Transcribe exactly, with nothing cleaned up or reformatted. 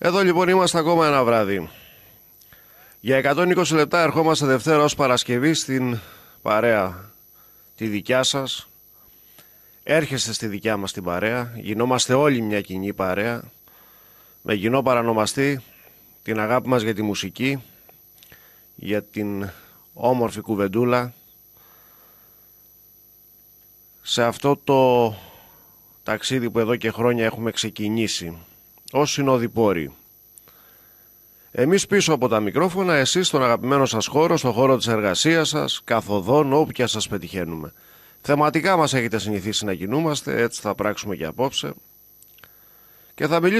Εδώ λοιπόν είμαστε ακόμα ένα βράδυ. Για εκατόν είκοσι λεπτά ερχόμαστε Δευτέρα ως Παρασκευή στην παρέα τη δικιά σας. Έρχεστε στη δικιά μας την παρέα. Γινόμαστε όλοι μια κοινή παρέα, με κοινό παρανομαστή την αγάπη μας για τη μουσική, για την όμορφη κουβεντούλα, σε αυτό το ταξίδι που εδώ και χρόνια έχουμε ξεκινήσει ως συνοδοιπόροι. Εμείς πίσω από τα μικρόφωνα, εσείς στον αγαπημένο σας χώρο, στον χώρο της εργασίας σας, καθοδόν όποια σας πετυχαίνουμε. Θεματικά μας έχετε συνηθίσει να κινούμαστε, έτσι θα πράξουμε και απόψε. Και θα μιλήσουμε